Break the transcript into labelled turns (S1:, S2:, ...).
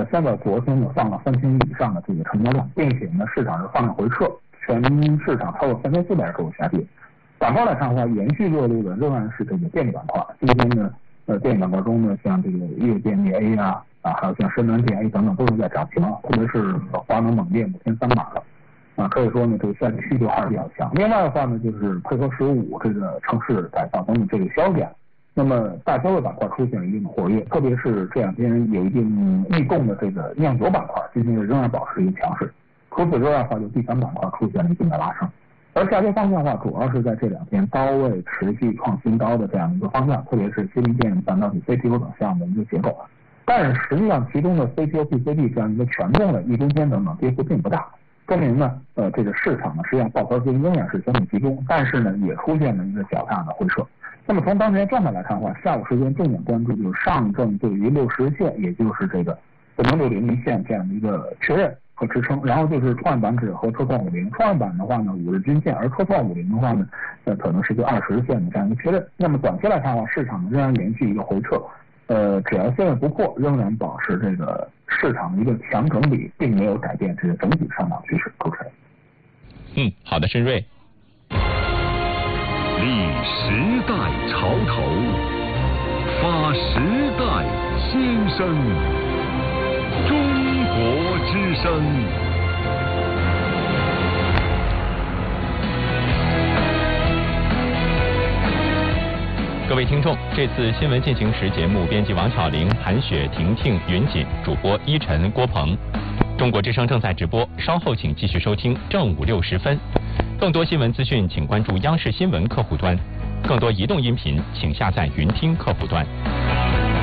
S1: 现在昨天呢放了3000亿以上的这个成交量，并且呢市场是放量回撤，全市场超过3400个下跌。板块来看的话，延续热度的仍然是这个电力板块。今天呢，电力板块中呢，像这个粤电力 A 还有像深南电 A 等等都是在涨停，特别是华能猛电5天3板了，可以说呢这个下跌需求还是比较强。另外的话呢，就是配合15这个城市改造等等这个消减，那么大消费板块出现了一定的活跃，特别是这两天有一定异动的这个酿酒板块，今天仍然保持一个强势。除此之外的话，就地产板块出现了一定的拉升。而下跌方向的话，主要是在这两天高位持续创新高的这样一个方向，特别是芯片、半导体、CPU 等项的一个结构。但是实际上，其中的 CPU、PCB 这样一个权重的一中间等等跌幅并不大，说明呢，这个市场呢实际上抱团资金仍然是相对集中，但是呢也出现了一个较大的回撤。那么从当前状态来看的话，下午时间重点关注就是上证对于60日线，也就是这个460线这样的一个确认和支撑，然后就是创业板指和科创50，创业板的话呢5日均线，而科创50的话呢，可能是个20日线的这样一个确认。那么短期来看的话，市场仍然延续一个回撤，只要现在不破，仍然保持这个市场的一个强整理，并没有改变这个整体上涨趋势。主持
S2: 人，好的，申瑞。
S3: 立时代潮头，发时代新生。中国之声。
S2: 各位听众，这次新闻进行时节目编辑王巧玲、韩雪、婷婷、云锦，主播依晨、郭鹏。中国之声正在直播，稍后请继续收听正午6时分。更多新闻资讯，请关注央视新闻客户端；更多移动音频，请下载云听客户端。